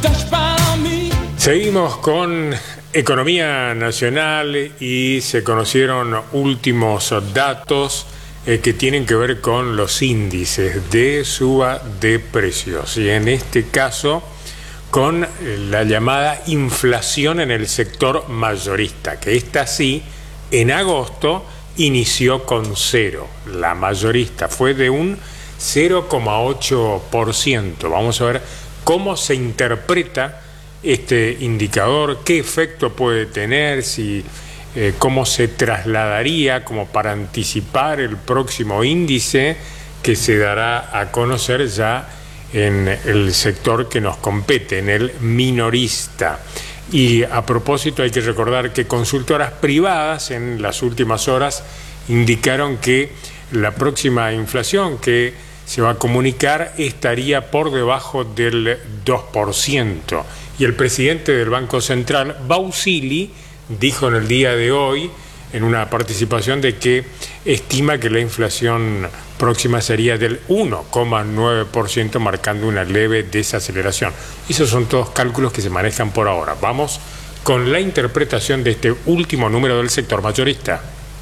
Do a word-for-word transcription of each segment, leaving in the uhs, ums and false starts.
Seguimos con economía nacional y se conocieron últimos datos eh, que tienen que ver con los índices de suba de precios y en este caso con eh, la llamada inflación en el sector mayorista, que esta sí en agosto inició con cero. La mayorista fue de un cero coma ocho por ciento. Vamos a ver cómo se interpreta este indicador, qué efecto puede tener, si, eh, cómo se trasladaría como para anticipar el próximo índice que se dará a conocer ya en el sector que nos compete, en el minorista. Y a propósito hay que recordar que consultoras privadas en las últimas horas indicaron que la próxima inflación que se va a comunicar estaría por debajo del dos por ciento. Y el presidente del Banco Central, Bausili, dijo en el día de hoy, en una participación, de que estima que la inflación próxima sería del uno coma nueve por ciento, marcando una leve desaceleración. Esos son todos cálculos que se manejan por ahora. Vamos con la interpretación de este último número del sector mayorista.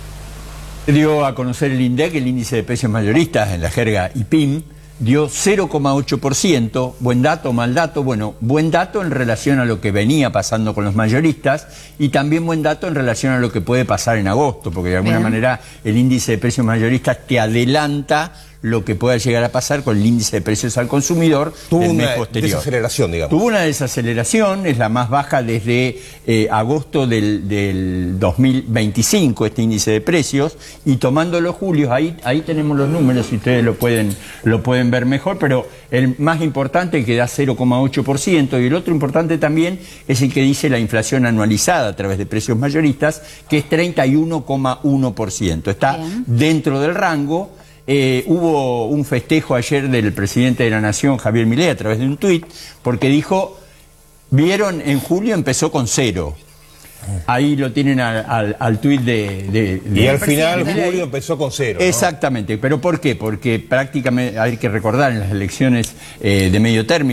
Dio a conocer el INDEC, el índice de precios mayoristas, en la jerga I P I M, dio cero coma ocho por ciento, buen dato, mal dato, bueno, buen dato en relación a lo que venía pasando con los mayoristas y también buen dato en relación a lo que puede pasar en agosto, porque de alguna Bien. manera el índice de precios mayoristas te adelanta lo que pueda llegar a pasar con el índice de precios al consumidor Tuvo del mes una posterior. desaceleración, digamos. Tuvo una desaceleración, es la más baja desde eh, agosto del, del dos mil veinticinco, este índice de precios, y tomando los julios, ahí, ahí tenemos los números, si ustedes lo pueden, lo pueden ver mejor, pero el más importante, que da cero coma ocho por ciento, y el otro importante también es el que dice la inflación anualizada a través de precios mayoristas, que es treinta y uno coma uno por ciento. Está Bien. dentro del rango. Eh, hubo un festejo ayer del presidente de la Nación, Javier Milei, a través de un tuit, porque dijo, vieron, en julio empezó con cero. Ahí lo tienen al, al, al tuit de, de, de... Y al final julio empezó con cero, ¿no? Exactamente, pero ¿por qué? Porque prácticamente hay que recordar en las elecciones eh, de medio término,